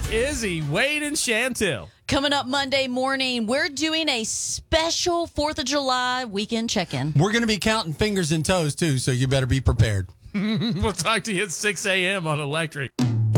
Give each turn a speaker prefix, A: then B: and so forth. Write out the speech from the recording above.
A: Izzy, Wade, and Chantel.
B: Coming up Monday morning, we're doing a special 4th of July weekend check-in.
C: We're going to be counting fingers and toes, too, so you better be prepared.
A: We'll talk to you at 6 a.m. on Electric.